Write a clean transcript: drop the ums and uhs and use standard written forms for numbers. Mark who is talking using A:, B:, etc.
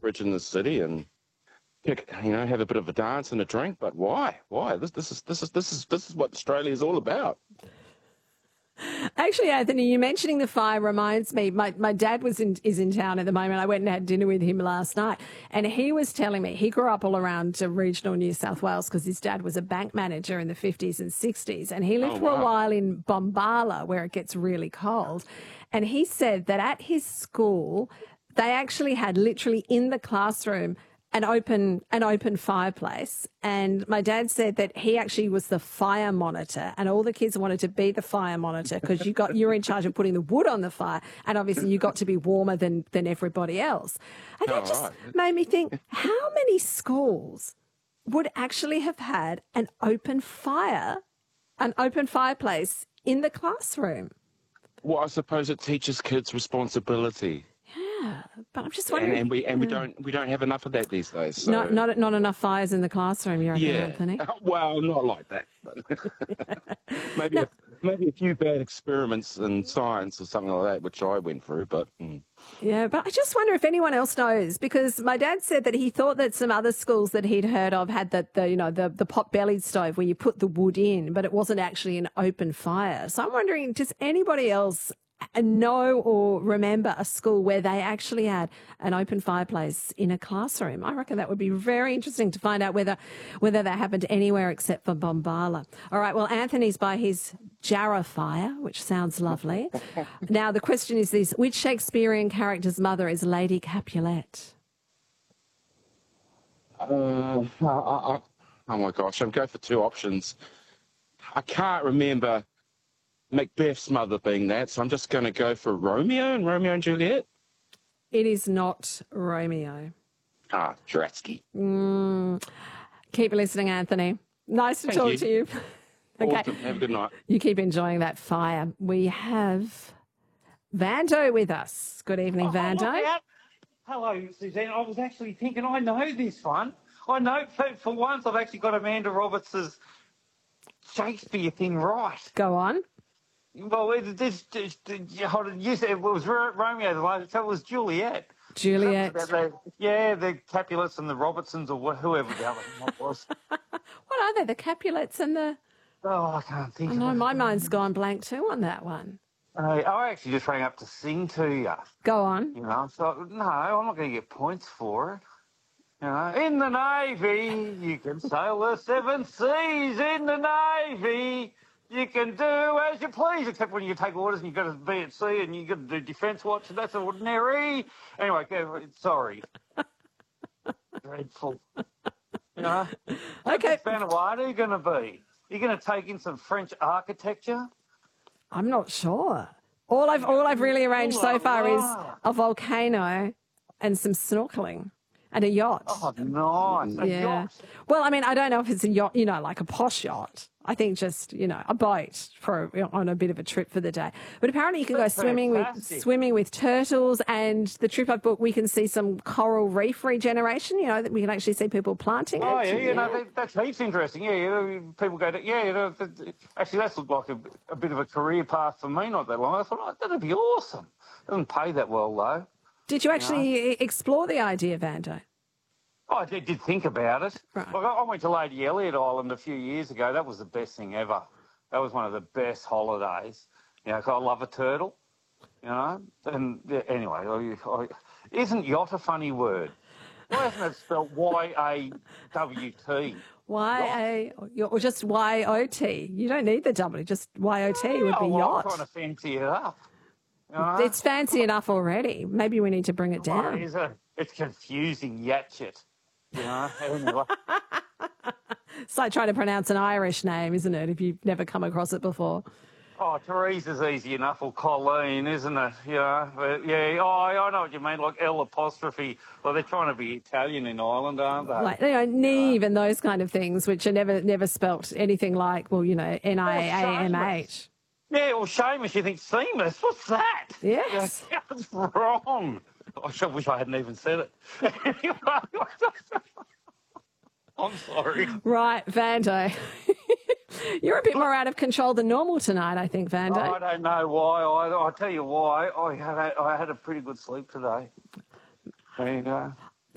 A: bridge in the city and have a bit of a dance and a drink. But why? Why? This is what Australia is all about.
B: Actually, Anthony, you mentioning the fire reminds me, my dad is in town at the moment. I went and had dinner with him last night, and he was telling me he grew up all around regional New South Wales because his dad was a bank manager in the 50s and 60s, and he lived for a while in Bombala where it gets really cold. And he said that at his school, they actually had literally in the classroom an open fireplace. And my dad said that he actually was the fire monitor, and all the kids wanted to be the fire monitor because you're in charge of putting the wood on the fire, and obviously you got to be warmer than everybody else. And that just made me think, how many schools would actually have had an open fireplace in the classroom?
A: Well, I suppose it teaches kids responsibility.
B: Yeah, but I'm just wondering.
A: And we don't have enough of that these days. So.
B: Not enough fires in the classroom, you reckon, Anthony?
A: Well, not like that. Maybe a few bad experiments in science or something like that, which I went through. But
B: yeah, but I just wonder if anyone else knows, because my dad said that he thought that some other schools that he'd heard of had the pot-bellied stove where you put the wood in, but it wasn't actually an open fire. So I'm wondering, does anybody else know or remember a school where they actually had an open fireplace in a classroom? I reckon that would be very interesting to find out whether that happened anywhere except for Bombala. All right, well, Anthony's by his Jarrah fire, which sounds lovely. Now, the question is this: which Shakespearean character's mother is Lady Capulet?
A: Oh my gosh, I'm going for two options. I can't remember Macbeth's mother being that, so I'm just going to go for Romeo and Juliet.
B: It is not Romeo.
A: Dratsky.
B: Keep listening, Anthony. Nice to talk to you. Okay.
A: Awesome. Have a good night.
B: You keep enjoying that fire. We have Vando with us. Good evening, Vando.
C: Hello, Suzanne. I was actually thinking, I know this one. I know, for once, I've actually got Amanda Roberts' Shakespeare thing right.
B: Go on.
C: Well, you said it was Romeo, so it was Juliet.
B: Juliet.
C: The Capulets and the Robertsons, or whoever the other one was.
B: What are they? The Capulets and the...
C: Oh, I can't think of it.
B: No, my mind's gone blank too on that one.
C: I actually just rang up to sing to you.
B: Go on.
C: So, no, I'm not going to get points for it. In the Navy, you can sail the 7 seas. In the Navy, you can do as you please, except when you take orders and you've got to be at sea and you've got to do defence watch, and that's ordinary. Anyway, sorry. Dreadful. How
B: Okay.
C: Vanuatu are you going to be? Are you going to take in some French architecture?
B: I'm not sure. All I've really arranged so far is a volcano and some snorkeling and a yacht.
C: Oh, nice. A yacht.
B: Well, I mean, I don't know if it's a yacht, like a posh yacht. I think just, a boat on a bit of a trip for the day. But apparently you can go swimming with turtles, and the trip I've booked, we can see some coral reef regeneration, that we can actually see people planting it.
C: Oh, yeah, that's heaps interesting. Yeah, people go to, actually that's looked like a bit of a career path for me not that long. I thought, that'd be awesome. Doesn't pay that well, though.
B: Did you actually explore the idea, Vando?
C: Oh, I did think about it.
B: Right.
C: Look, I went to Lady Elliot Island a few years ago. That was the best thing ever. That was one of the best holidays. 'Cause I love a turtle, And anyway, isn't yacht a funny word? Why isn't it spelled Y-A-W-T?
B: Y-A, or just Y-O-T. You don't need the W, just Y-O-T would be yacht.
C: I'm trying to fancy it up.
B: It's fancy enough already. Maybe we need to bring it down.
C: It's confusing, yatchet. Anyway.
B: It's like trying to pronounce an Irish name, isn't it, if you've never come across it before?
C: Oh, Teresa's easy enough, or Colleen, isn't it? But I know what you mean, like L apostrophe. Well, they're trying to be Italian in Ireland, aren't they?
B: Like, Neve and those kind of things, which are never spelt anything like, N-I-A-M-H.
C: Yeah, well, Seamus, you think seamless? What's that?
B: Yes.
C: That's wrong. I wish I hadn't even said it. I'm sorry.
B: Right, Vando. You're a bit more out of control than normal tonight, I think, Vando.
C: I don't know why. I'll tell you why. I had a pretty good sleep today. There you go.